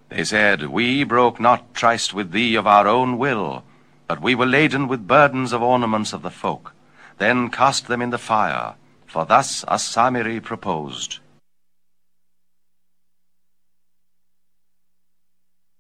They said, "We broke not tryst with thee of our own will, but we were laden with burdens of ornaments of the folk. Then cast them in the fire, for thus Asamiri proposed.